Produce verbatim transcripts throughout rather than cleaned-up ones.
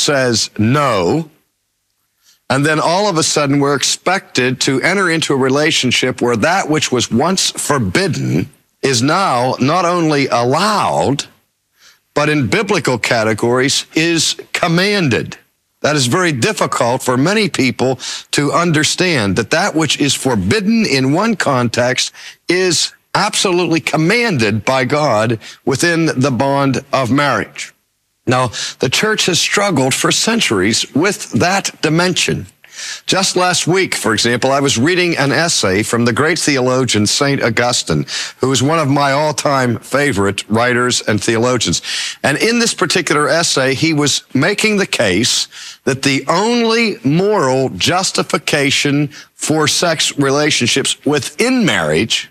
says no, and then all of a sudden we're expected to enter into a relationship where that which was once forbidden is now not only allowed, but in biblical categories is commanded. That is very difficult for many people to understand, that that which is forbidden in one context is absolutely commanded by God within the bond of marriage. Now, the church has struggled for centuries with that dimension. Just last week, for example, I was reading an essay from the great theologian Saint Augustine, who is one of my all-time favorite writers and theologians. And in this particular essay, he was making the case that the only moral justification for sex relationships within marriage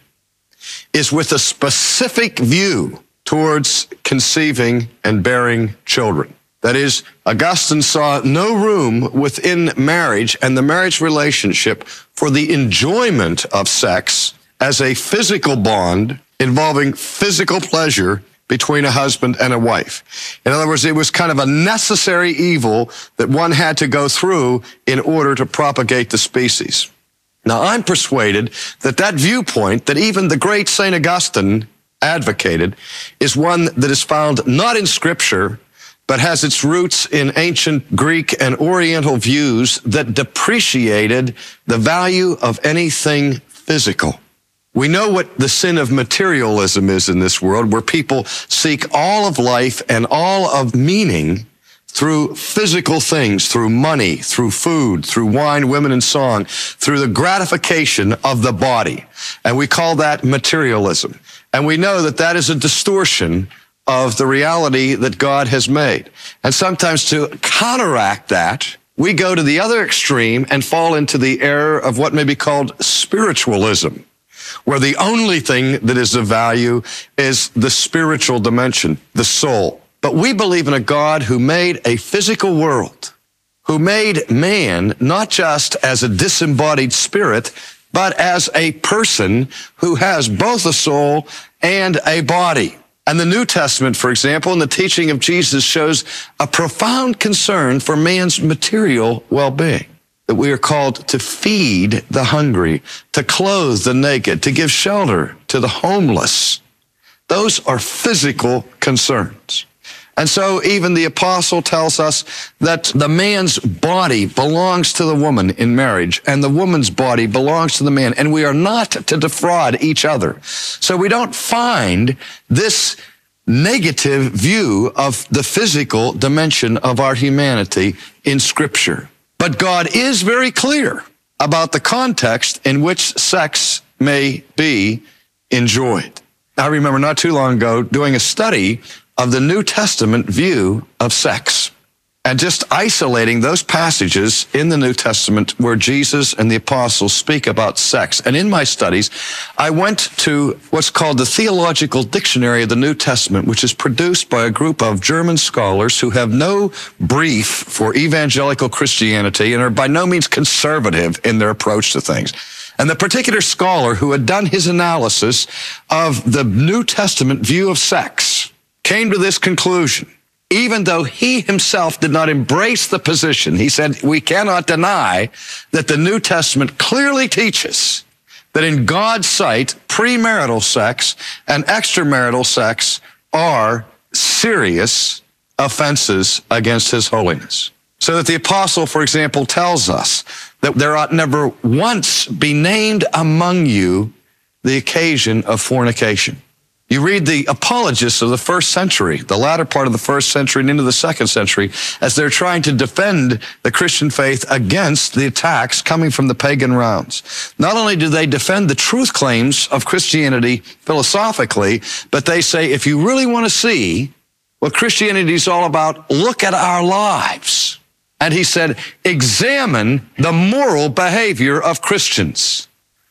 is with a specific view towards conceiving and bearing children. That is, Augustine saw no room within marriage and the marriage relationship for the enjoyment of sex as a physical bond involving physical pleasure between a husband and a wife. In other words, it was kind of a necessary evil that one had to go through in order to propagate the species. Now, I'm persuaded that that viewpoint that even the great Saint Augustine advocated is one that is found not in Scripture, but has its roots in ancient Greek and Oriental views that depreciated the value of anything physical. We know what the sin of materialism is in this world, where people seek all of life and all of meaning through physical things, through money, through food, through wine, women, and song, through the gratification of the body. And we call that materialism. And we know that that is a distortion of the reality that God has made. And sometimes to counteract that, we go to the other extreme and fall into the error of what may be called spiritualism, where the only thing that is of value is the spiritual dimension, the soul. But we believe in a God who made a physical world, who made man not just as a disembodied spirit, but as a person who has both a soul and a body. And the New Testament, for example, in the teaching of Jesus shows a profound concern for man's material well-being, that we are called to feed the hungry, to clothe the naked, to give shelter to the homeless. Those are physical concerns. And so even the apostle tells us that the man's body belongs to the woman in marriage, and the woman's body belongs to the man, and we are not to defraud each other. So we don't find this negative view of the physical dimension of our humanity in Scripture. But God is very clear about the context in which sex may be enjoyed. I remember not too long ago doing a study of the New Testament view of sex, and just isolating those passages in the New Testament where Jesus and the apostles speak about sex. And in my studies, I went to what's called the Theological Dictionary of the New Testament, which is produced by a group of German scholars who have no brief for evangelical Christianity and are by no means conservative in their approach to things. And the particular scholar who had done his analysis of the New Testament view of sex came to this conclusion. Even though he himself did not embrace the position, he said, we cannot deny that the New Testament clearly teaches that in God's sight, premarital sex and extramarital sex are serious offenses against his holiness. So that the apostle, for example, tells us that there ought never once be named among you the occasion of fornication. You read the apologists of the first century, the latter part of the first century and into the second century, as they're trying to defend the Christian faith against the attacks coming from the pagan rounds. Not only do they defend the truth claims of Christianity philosophically, but they say, if you really want to see what Christianity is all about, look at our lives. And he said, examine the moral behavior of Christians.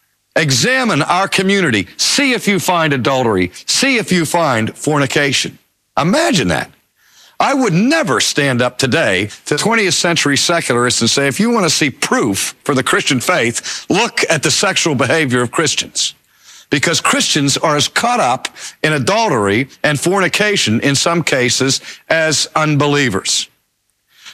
Examine our community. See if you find adultery. See if you find fornication. Imagine that. I would never stand up today to twentieth century secularists and say, if you want to see proof for the Christian faith, look at the sexual behavior of Christians. Because Christians are as caught up in adultery and fornication in some cases as unbelievers.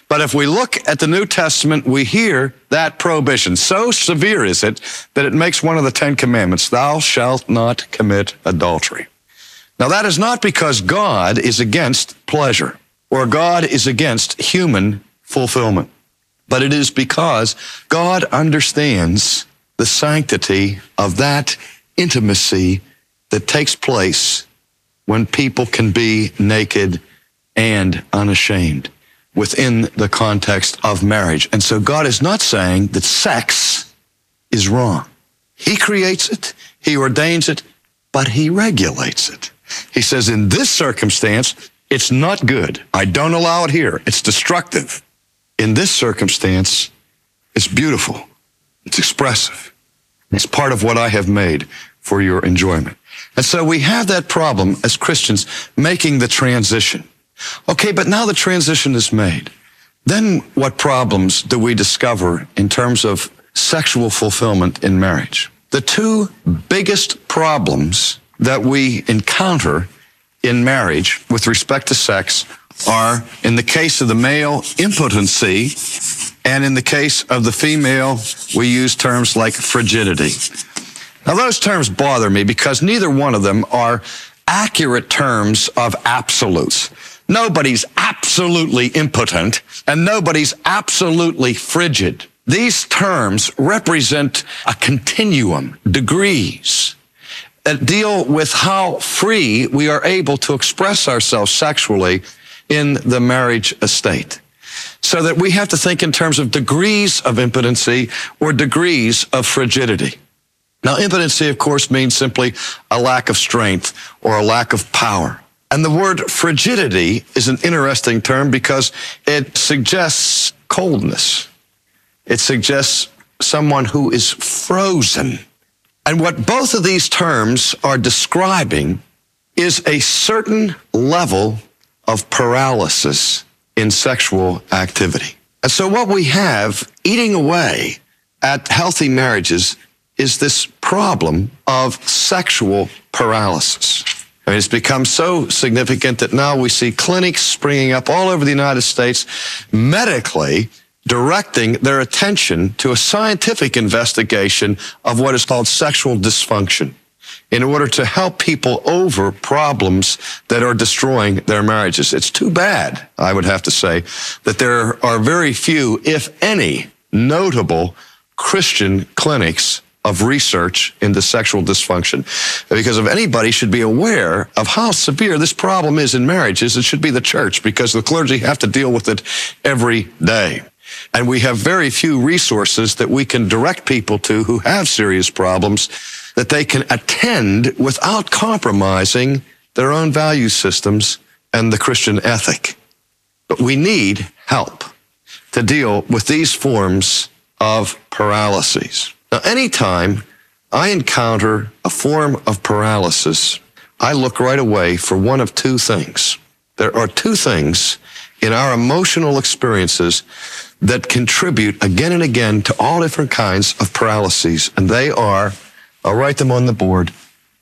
But if we look at the New Testament, we hear that prohibition. So severe is it that it makes one of the Ten Commandments, thou shalt not commit adultery. Now, that is not because God is against pleasure or God is against human fulfillment, but it is because God understands the sanctity of that intimacy that takes place when people can be naked and unashamed within the context of marriage. And so God is not saying that sex is wrong. He creates it, he ordains it, but he regulates it. He says, in this circumstance, it's not good. I don't allow it here. It's destructive. In this circumstance, it's beautiful. It's expressive. It's part of what I have made for your enjoyment. And so we have that problem as Christians making the transition. Okay, but now the transition is made. Then what problems do we discover in terms of sexual fulfillment in marriage? The two biggest problems that we encounter in marriage with respect to sex are, in the case of the male, impotency, and in the case of the female, we use terms like frigidity. Now, those terms bother me because neither one of them are accurate terms of absolutes. Nobody's absolutely impotent, and nobody's absolutely frigid. These terms represent a continuum, degrees, that deal with how free we are able to express ourselves sexually in the marriage estate. So that we have to think in terms of degrees of impotency or degrees of frigidity. Now, impotency, of course, means simply a lack of strength or a lack of power. And the word frigidity is an interesting term because it suggests coldness. It suggests someone who is frozen. And what both of these terms are describing is a certain level of paralysis in sexual activity. And so what we have eating away at healthy marriages is this problem of sexual paralysis. I mean, it's become so significant that now we see clinics springing up all over the United States medically directing their attention to a scientific investigation of what is called sexual dysfunction in order to help people over problems that are destroying their marriages. It's too bad, I would have to say, that there are very few, if any, notable Christian clinics of research into sexual dysfunction. Because if anybody should be aware of how severe this problem is in marriages, it should be the church, because the clergy have to deal with it every day. And we have very few resources that we can direct people to who have serious problems that they can attend without compromising their own value systems and the Christian ethic. But we need help to deal with these forms of paralyses. Now, anytime I encounter a form of paralysis, I look right away for one of two things. There are two things in our emotional experiences that contribute again and again to all different kinds of paralyses. And they are, I'll write them on the board,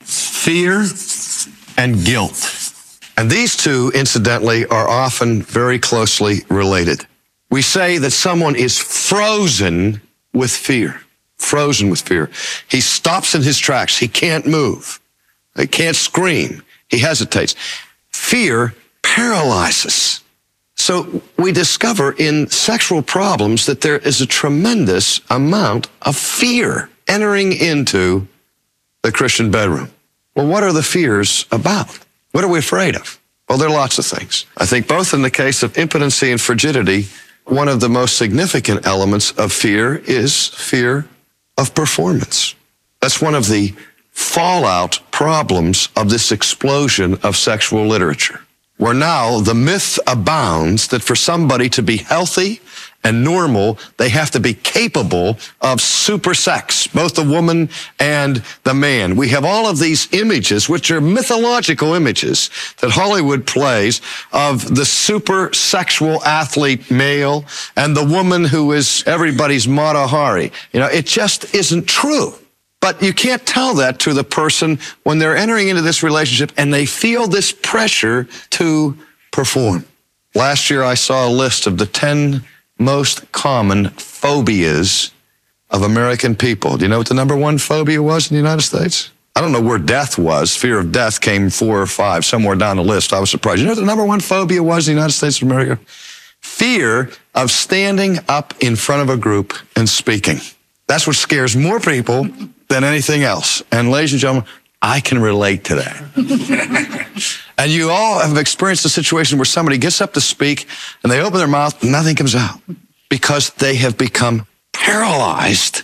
fear and guilt. And these two, incidentally, are often very closely related. We say that someone is frozen with fear. Frozen with fear. He stops in his tracks. He can't move. He can't scream. He hesitates. Fear paralyzes. So we discover in sexual problems that there is a tremendous amount of fear entering into the Christian bedroom. Well, what are the fears about? What are we afraid of? Well, there are lots of things. I think both in the case of impotency and frigidity, one of the most significant elements of fear is fear of performance. That's one of the fallout problems of this explosion of sexual literature, where now the myth abounds that for somebody to be healthy and normal, they have to be capable of super sex, both the woman and the man. We have all of these images, which are mythological images that Hollywood plays of the super sexual athlete male and the woman who is everybody's Mata Hari. You know, it just isn't true. But you can't tell that to the person when they're entering into this relationship and they feel this pressure to perform. Last year, I saw a list of the ten most common phobias of American people. Do you know what the number one phobia was in the United States? I don't know where death was. Fear of death came four or five, somewhere down the list. I was surprised. You know what the number one phobia was in the United States of America? Fear of standing up in front of a group and speaking. That's what scares more people than anything else. And ladies and gentlemen, I can relate to that. And you all have experienced a situation where somebody gets up to speak and they open their mouth and nothing comes out because they have become paralyzed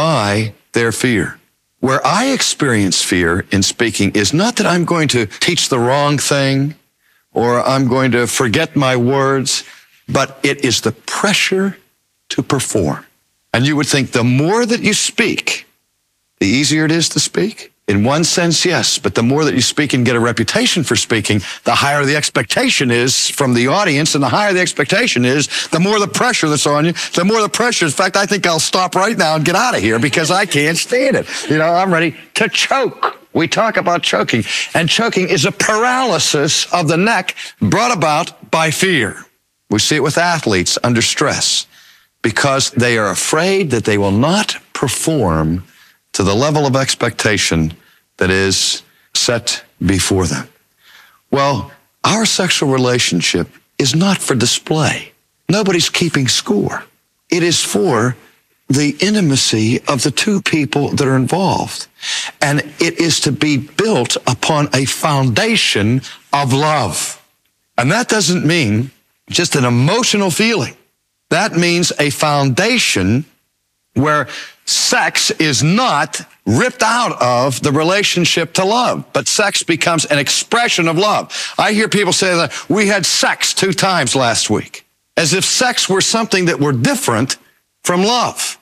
by their fear. Where I experience fear in speaking is not that I'm going to teach the wrong thing or I'm going to forget my words, but it is the pressure to perform. And you would think the more that you speak, the easier it is to speak. In one sense, yes, but the more that you speak and get a reputation for speaking, the higher the expectation is from the audience, and the higher the expectation is, the more the pressure that's on you, the more the pressure. In fact, I think I'll stop right now and get out of here because I can't stand it. You know, I'm ready to choke. We talk about choking, and choking is a paralysis of the neck brought about by fear. We see it with athletes under stress because they are afraid that they will not perform to the level of expectation that is set before them. Well, our sexual relationship is not for display. Nobody's keeping score. It is for the intimacy of the two people that are involved. And it is to be built upon a foundation of love. And that doesn't mean just an emotional feeling. That means a foundation where sex is not ripped out of the relationship to love, but sex becomes an expression of love. I hear people say that we had sex two times last week, as if sex were something that were different from love.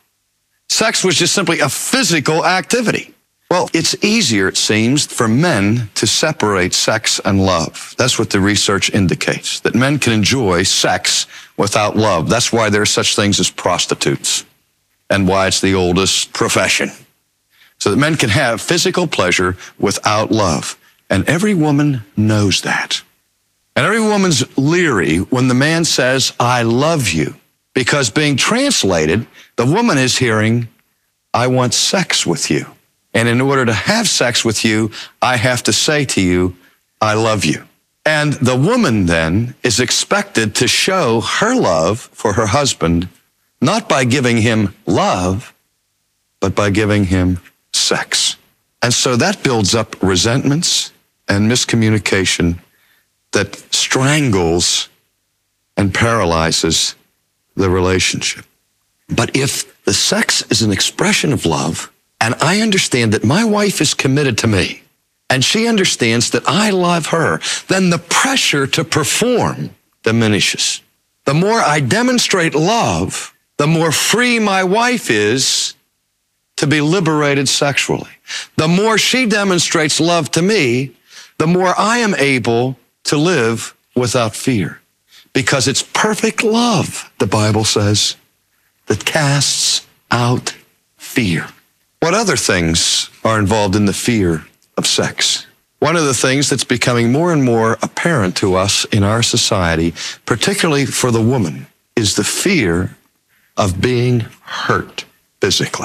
Sex was just simply a physical activity. Well, it's easier, it seems, for men to separate sex and love. That's what the research indicates, that men can enjoy sex without love. That's why there are such things as prostitutes, and why it's the oldest profession. So that men can have physical pleasure without love. And every woman knows that. And every woman's leery when the man says, I love you. Because being translated, the woman is hearing, I want sex with you. And in order to have sex with you, I have to say to you, I love you. And the woman then is expected to show her love for her husband not by giving him love, but by giving him sex. And so that builds up resentments and miscommunication that strangles and paralyzes the relationship. But if the sex is an expression of love, and I understand that my wife is committed to me, and she understands that I love her, then the pressure to perform diminishes. The more I demonstrate love, the more free my wife is to be liberated sexually. The more she demonstrates love to me, the more I am able to live without fear. Because it's perfect love, the Bible says, that casts out fear. What other things are involved in the fear of sex? One of the things that's becoming more and more apparent to us in our society, particularly for the woman, is the fear of being hurt physically.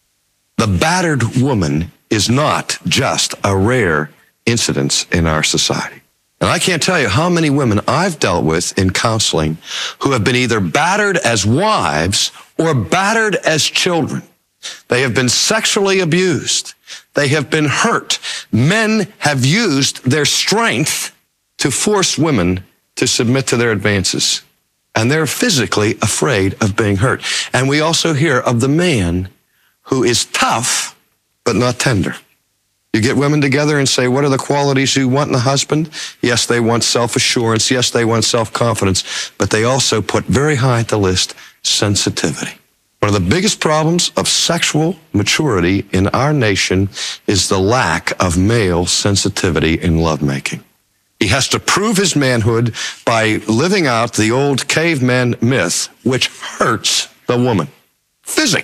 The battered woman is not just a rare incidence in our society. And I can't tell you how many women I've dealt with in counseling who have been either battered as wives or battered as children. They have been sexually abused. They have been hurt. Men have used their strength to force women to submit to their advances. And they're physically afraid of being hurt. And we also hear of the man who is tough, but not tender. You get women together and say, what are the qualities you want in a husband? Yes, they want self-assurance. Yes, they want self-confidence. But they also put very high at the list, sensitivity. One of the biggest problems of sexual maturity in our nation is the lack of male sensitivity in lovemaking. He has to prove his manhood by living out the old caveman myth, which hurts the woman physically.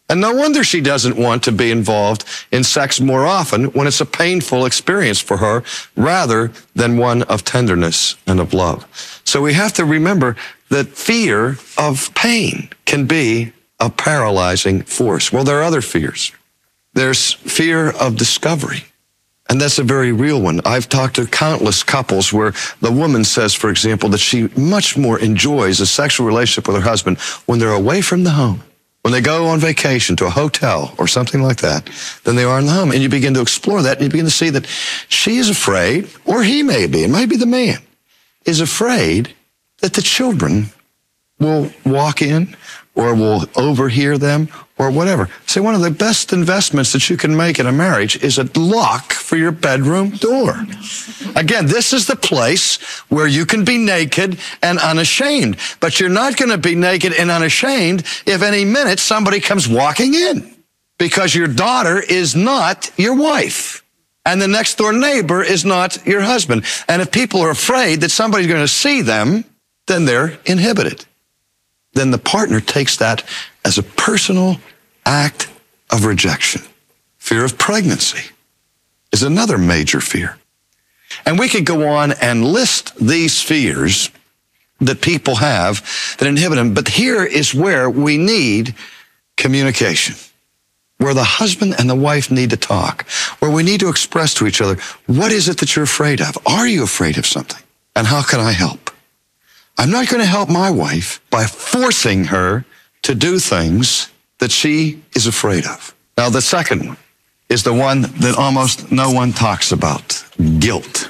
And no wonder she doesn't want to be involved in sex more often when it's a painful experience for her rather than one of tenderness and of love. So we have to remember that fear of pain can be a paralyzing force. Well, there are other fears. There's fear of discovery. And that's a very real one. I've talked to countless couples where the woman says, for example, that she much more enjoys a sexual relationship with her husband when they're away from the home, when they go on vacation to a hotel or something like that, than they are in the home. And you begin to explore that, and you begin to see that she is afraid, or he may be, it might be the man, is afraid that the children will walk in or will overhear them or whatever. See, one of the best investments that you can make in a marriage is a lock for your bedroom door. Again, this is the place where you can be naked and unashamed. But you're not going to be naked and unashamed if any minute somebody comes walking in, because your daughter is not your wife and the next door neighbor is not your husband. And if people are afraid that somebody's going to see them, then they're inhibited. Then the partner takes that as a personal act of rejection. Fear of pregnancy is another major fear. And we could go on and list these fears that people have that inhibit them. But here is where we need communication, where the husband and the wife need to talk, where we need to express to each other, what is it that you're afraid of? Are you afraid of something? And how can I help? I'm not going to help my wife by forcing her to do things that she is afraid of. Now, the second one is the one that almost no one talks about, guilt.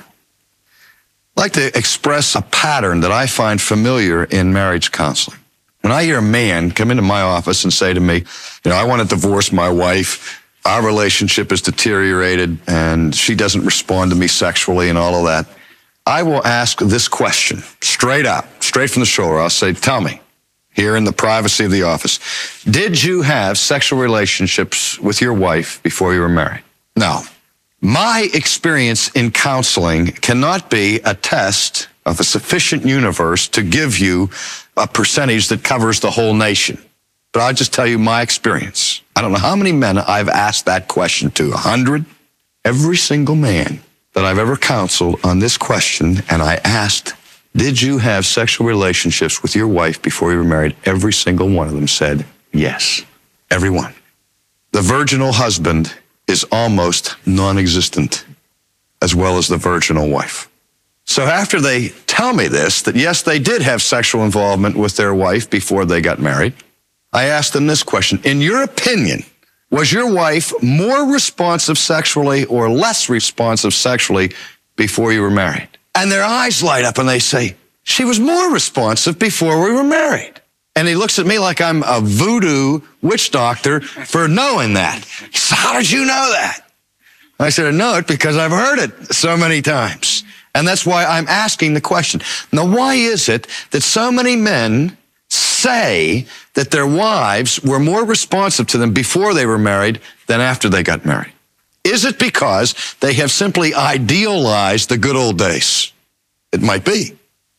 I'd like to express a pattern that I find familiar in marriage counseling. When I hear a man come into my office and say to me, you know, I want to divorce my wife, our relationship is deteriorated, and she doesn't respond to me sexually and all of that, I will ask this question straight out, straight from the shoulder. I'll say, tell me, here in the privacy of the office, did you have sexual relationships with your wife before you were married? No. My experience in counseling cannot be a test of a sufficient universe to give you a percentage that covers the whole nation. But I'll just tell you my experience. I don't know how many men I've asked that question to, a hundred. Every single man that I've ever counseled on this question, and I asked, did you have sexual relationships with your wife before you were married? Every single one of them said yes. Every one. The virginal husband is almost non-existent, as well as the virginal wife. So after they tell me this, that yes, they did have sexual involvement with their wife before they got married, I asked them this question. In your opinion, was your wife more responsive sexually or less responsive sexually before you were married? And their eyes light up and they say, she was more responsive before we were married. And he looks at me like I'm a voodoo witch doctor for knowing that. He said, how did you know that? I said, I know it because I've heard it so many times. And that's why I'm asking the question. Now, why is it that so many men say that their wives were more responsive to them before they were married than after they got married? Is it because they have simply idealized the good old days? It might be.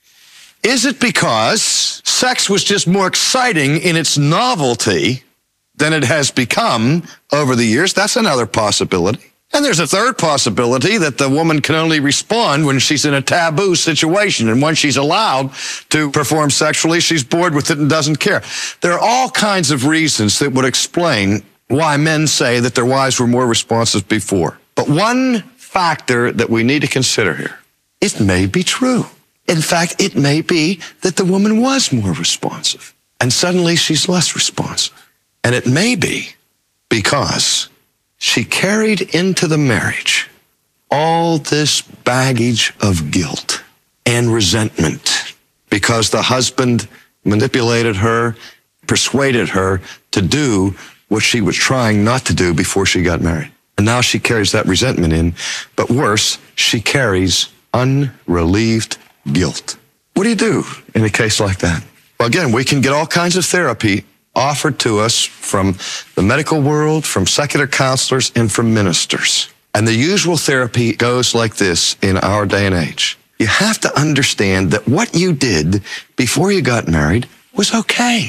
Is it because sex was just more exciting in its novelty than it has become over the years? That's another possibility. And there's a third possibility, that the woman can only respond when she's in a taboo situation. And when she's allowed to perform sexually, she's bored with it and doesn't care. There are all kinds of reasons that would explain why men say that their wives were more responsive before. But one factor that we need to consider here, it may be true. In fact, it may be that the woman was more responsive and suddenly she's less responsive. And it may be because she carried into the marriage all this baggage of guilt and resentment because the husband manipulated her, persuaded her to do what she was trying not to do before she got married. And now she carries that resentment in, but worse, she carries unrelieved guilt. What do you do in a case like that? Well, again, we can get all kinds of therapy offered to us from the medical world, from secular counselors, and from ministers. And the usual therapy goes like this in our day and age. You have to understand that what you did before you got married was okay.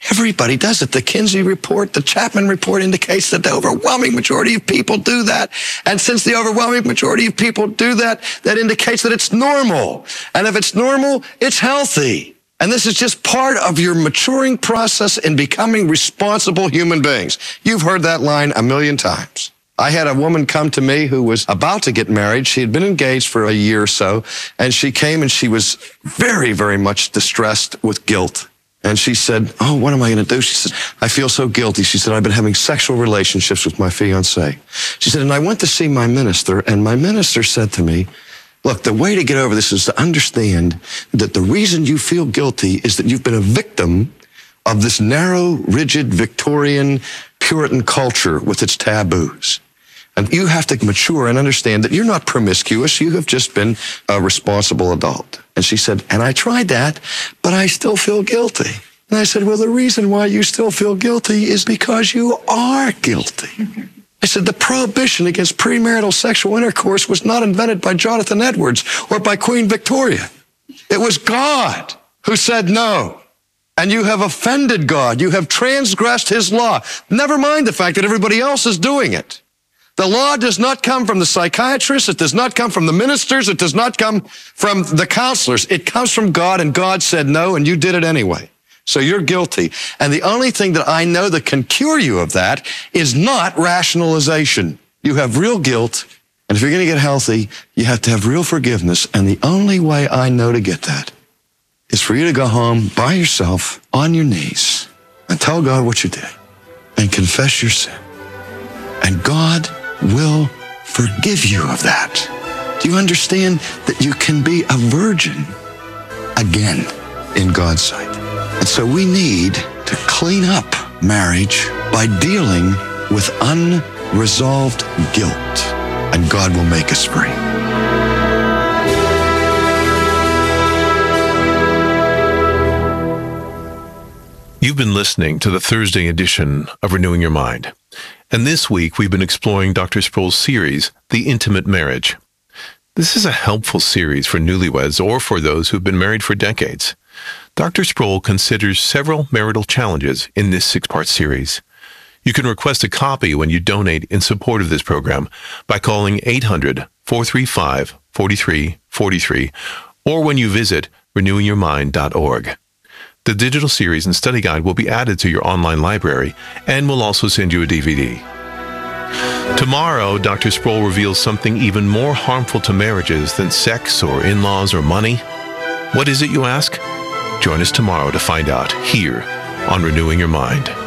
Everybody does it. The Kinsey report, the Chapman report indicates that the overwhelming majority of people do that. And since the overwhelming majority of people do that, that indicates that it's normal. And if it's normal, it's healthy. And this is just part of your maturing process in becoming responsible human beings. You've heard that line a million times. I had a woman come to me who was about to get married. She had been engaged for a year or so, and she came and she was very, very much distressed with guilt. And she said, oh, what am I going to do? She said, I feel so guilty. She said, I've been having sexual relationships with my fiancé. She said, and I went to see my minister, and my minister said to me, look, the way to get over this is to understand that the reason you feel guilty is that you've been a victim of this narrow, rigid, Victorian, Puritan culture with its taboos. And you have to mature and understand that you're not promiscuous. You have just been a responsible adult. And she said, and I tried that, but I still feel guilty. And I said, well, the reason why you still feel guilty is because you are guilty. I said, the prohibition against premarital sexual intercourse was not invented by Jonathan Edwards or by Queen Victoria. It was God who said no. And you have offended God. You have transgressed his law. Never mind the fact that everybody else is doing it. The law does not come from the psychiatrists. It does not come from the ministers. It does not come from the counselors. It comes from God, and God said no, and you did it anyway. So you're guilty. And the only thing that I know that can cure you of that is not rationalization. You have real guilt, and if you're going to get healthy, you have to have real forgiveness. And the only way I know to get that is for you to go home by yourself on your knees and tell God what you did and confess your sin. And God will forgive you of that. Do you understand that you can be a virgin again in God's sight? And so we need to clean up marriage by dealing with unresolved guilt, and God will make us free. You've been listening to the Thursday edition of Renewing Your Mind. And this week, we've been exploring Doctor Sproul's series, The Intimate Marriage. This is a helpful series for newlyweds or for those who've been married for decades. Doctor Sproul considers several marital challenges in this six-part series. You can request a copy when you donate in support of this program by calling eight hundred, four three five, four three four three or when you visit renewing your mind dot org. The digital series and study guide will be added to your online library, and we'll also send you a D V D. Tomorrow, Doctor Sproul reveals something even more harmful to marriages than sex or in-laws or money. What is it, you ask? Join us tomorrow to find out here on Renewing Your Mind.